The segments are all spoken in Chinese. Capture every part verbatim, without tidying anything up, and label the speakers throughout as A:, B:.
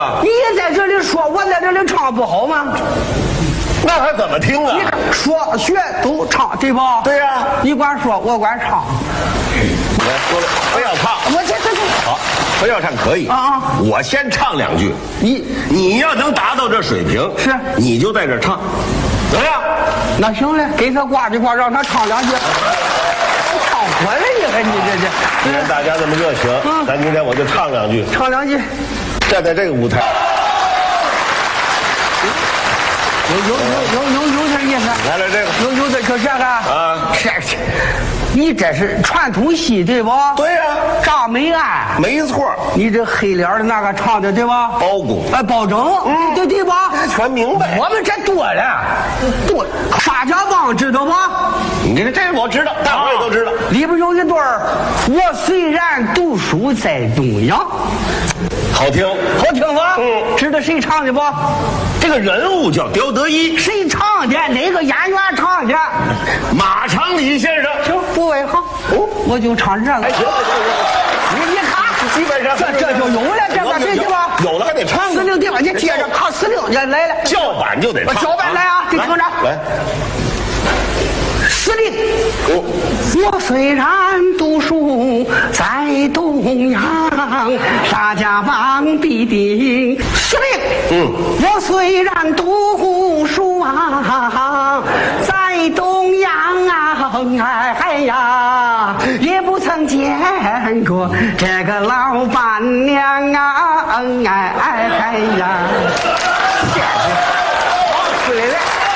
A: 你也在这里说，我在这里唱不好吗？
B: 那还怎么听啊？
A: 你说学都唱，对吧？
B: 对呀、啊，
A: 你管说，我管唱。
B: 我说非要唱，
A: 我这这这
B: 好，非要唱可以
A: 啊。
B: 我先唱两句，
A: 你
B: 你要能达到这水平，
A: 是
B: 你就在这唱，怎么样？
A: 那行嘞，给他挂一挂，让他唱两句。唱火了你还你这这。
B: 既然大家这么热情，嗯、咱今天我就唱两句，
A: 唱两句。
B: 站在这个舞台。
A: 有有有有有有点意思，
B: 来来这个，
A: 有有点就这个
B: 啊，
A: 这这，你这是传统戏对吧？
B: 对呀、啊，
A: 张美安，
B: 没错。
A: 你这黑脸的那个唱的对吧？
B: 包公，
A: 哎，包拯，嗯，对对吧？
B: 全明白。
A: 我们这多了，多沙家浜知道吗？
B: 你这这我知道，大伙也都知道。
A: 里边有一段儿，我虽然读书在东阳。
B: 好听，
A: 好听吧？嗯，知道谁唱的不？
B: 这个人物叫刁德一，
A: 谁唱的？哪个演员唱的？
B: 马长礼先生。
A: 行，不外行。哦，我就唱这个。
B: 哎，行行行，
A: 你你看，
B: 基本上
A: 这这就有了，这个谁对吧？
B: 有了还得唱。
A: 司令对吧？你接着靠司令就来了。
B: 叫板就得唱。
A: 我叫板来啊，你听着。
B: 来。
A: 司令，我虽然读书在东阳，沙家浜必定。司令，嗯，我虽然读书啊，在东阳啊，哎呀，也不曾见过这个老板娘啊，哎哎呀，谢谢，好，司令。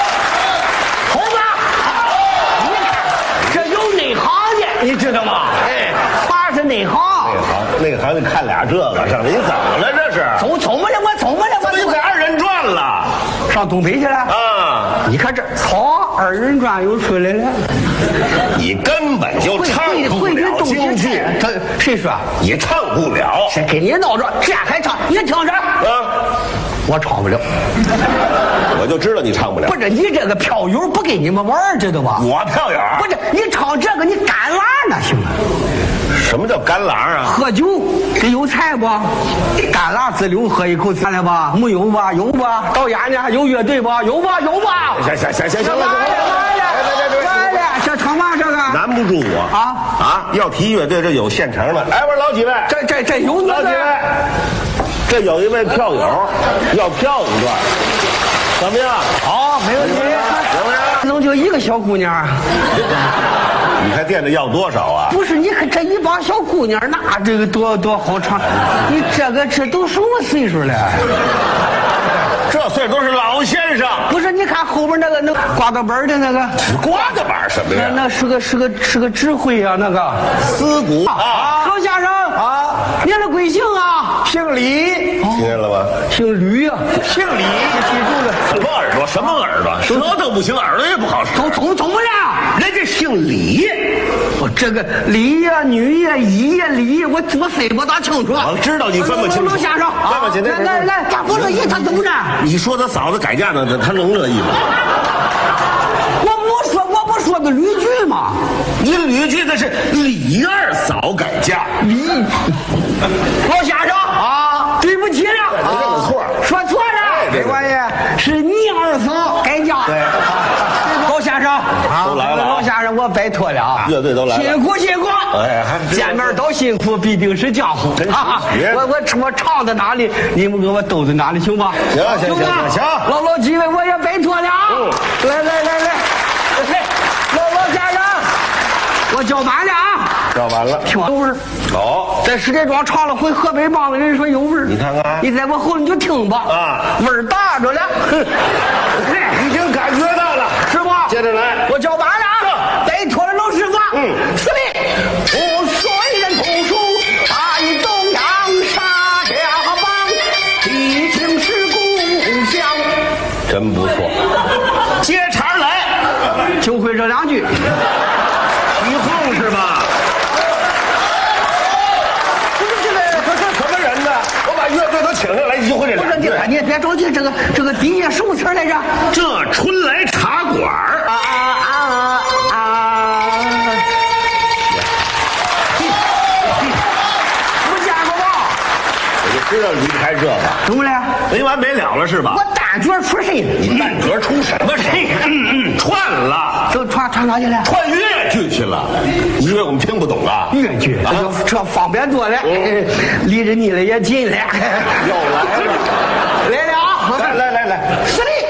A: 你知道吗？哎，他是内行。
B: 内行，内行，你看俩这个上，你怎么了？这是
A: 走走么了？我走么了？
B: 我就给二人转了，
A: 上东北去了
B: 啊！
A: 你看这操，二人转又出来了。
B: 你根本就唱不了京剧。
A: 他谁说？
B: 你唱不了。
A: 谁跟你闹着？这还唱？你听着啊！我唱不了。
B: 我就知道你唱不了。
A: 不是你这个票友不跟你们玩，知道吧？
B: 我票友
A: 不是你唱这个，你干拉那行吗？
B: 什么叫干狼啊？
A: 喝酒这有菜不？干拉自溜喝一口菜了吧？没有吧？有吧？导演呢？有乐队吧？有吧？有吧？
B: 行行行行行了，
A: 来了来了，这唱嘛这个？
B: 难不住我啊啊！要提乐队，这有现成的。哎，我说老几位，
A: 这这这有
B: 老几位，这有一位票友要票一段，怎么样？
A: 好，没问题。
B: 行不行？
A: 能就一个小姑娘？
B: 你还惦着要多少啊？
A: 不是，你看这一帮小姑娘，那这个多多好唱。你这个这都什么岁数了？
B: 这岁都是老先生。
A: 不是，你看后边那个那挂到本的那个，
B: 挂的板什么呀？
A: 那那是个是个是个指挥啊，那个
B: 司鼓啊。
A: 老先生啊，您的贵姓啊？姓李。
B: 听见了吗？
A: 姓吕啊，
B: 姓李。
A: 记住了。
B: 什么耳朵？什么耳朵？舌头不行，耳朵也不好使。
A: 走走怎么了？
B: 人家姓李。
A: 我这个李呀、女呀、乙呀、李，我我分不大清楚。
B: 我知道你分不清楚。
A: 老先生，
B: 分不清。
A: 来来来，他不乐意，他怎么着？
B: 你说他嫂子改嫁呢，他能乐意吗？
A: 我不说，我不说的吕剧吗？
B: 你吕剧那是李二嫂改嫁。
A: 李，老先生啊，对不起了，
B: 你这有错，
A: 说错了，
B: 没关系，
A: 是你二嫂改嫁。
B: 对，
A: 老先生啊，
B: 都来了。
A: 老先生，我拜托了啊，
B: 乐队都来了，
A: 辛苦辛苦。
B: 哎，
A: 见面都辛苦，必定是江湖。啊！我我我唱到哪里，你们给我兜到哪里，行吧？
B: 行行行行，
A: 老老几位我也拜托了啊！
B: 嗯，
A: 来来来来，老老先生，我叫板了啊！
B: 叫完了，
A: 听有味儿。
B: 好，
A: 在石家庄唱了回河北梆子，人说有味儿。
B: 你看看，
A: 你在我后你就听吧。
B: 啊，
A: 味儿大着了。
B: 已经感觉到了，
A: 是吧？
B: 接着来，
A: 我叫板了啊！拜托了老师傅。
B: 嗯，
A: 司令，我虽然同属在东阳沙家浜，毕竟是故乡。
B: 真不错，接茬来，
A: 就会这两句。
B: 起哄是吧？
A: 不是这个，
B: 这这什么人呢？我把乐队都请上来，一会这
A: 不是你，你别着急，这个这个底下什么词来着？
B: 这春来茶馆
A: 啊啊啊啊！不见过吧？
B: 我就知道离开这个。
A: 怎么了？
B: 没完没了了是吧？
A: 我大角出谁了？
B: 你蛋壳出什么谁？嗯嗯，串了，
A: 都传传哪去了？
B: 串越剧去了。你以为我们听不懂啊？
A: 越剧，
B: 啊，
A: 这方便多了，嗯、离着你了也近了。
B: 又来了，
A: 来了啊！
B: 来来来来，
A: 司令。